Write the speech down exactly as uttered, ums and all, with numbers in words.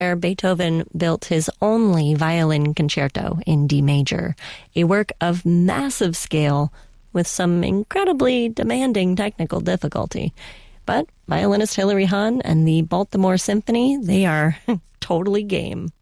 where Beethoven built his only violin concerto in D major, a work of massive scale with some incredibly demanding technical difficulty. But violinist Hilary Hahn and the Baltimore Symphony, they are totally game.